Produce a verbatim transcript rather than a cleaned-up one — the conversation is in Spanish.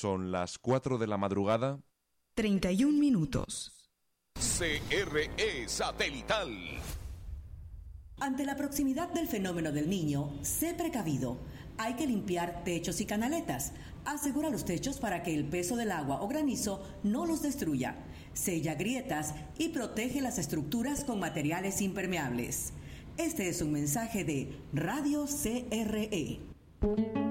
Son las cuatro de la madrugada. treinta y un minutos. C R E Satelital. Ante la proximidad del fenómeno del Niño, sé precavido. Hay que limpiar techos y canaletas. Asegura los techos para que el peso del agua o granizo no los destruya. Sella grietas y protege las estructuras con materiales impermeables. Este es un mensaje de Radio C R E.